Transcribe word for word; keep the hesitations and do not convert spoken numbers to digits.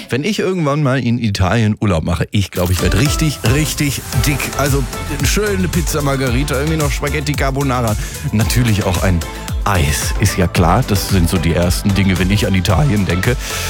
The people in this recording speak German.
Wenn ich irgendwann mal in Italien Urlaub mache, ich glaube, ich werde richtig, richtig dick. Also schöne Pizza Margherita, irgendwie noch Spaghetti Carbonara. Natürlich auch ein Eis, ist ja klar. Das sind so die ersten Dinge, wenn ich an Italien denke.